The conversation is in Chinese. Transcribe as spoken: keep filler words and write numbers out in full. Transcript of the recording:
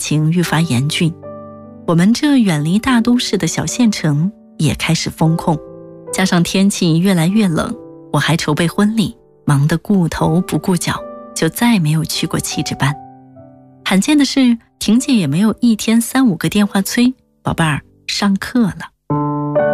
情愈发严峻，我们这远离大都市的小县城也开始封控，加上天气越来越冷，我还筹备婚礼，忙得顾头不顾脚，就再没有去过气质班。罕见的是，婷姐也没有一天三五个电话催，宝贝儿，上课了。